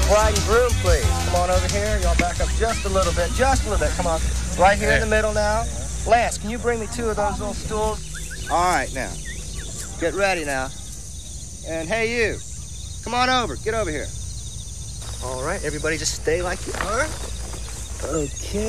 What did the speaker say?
bride and groom, please. Come on over here. Y'all back up just a little bit. Just a little bit. Come on. Right here in the middle now. Lance, can you bring me 2 of those little stools? All right, now. Get ready now. And hey, you. Come on over. Get over here. All right, everybody just stay like you are. Okay.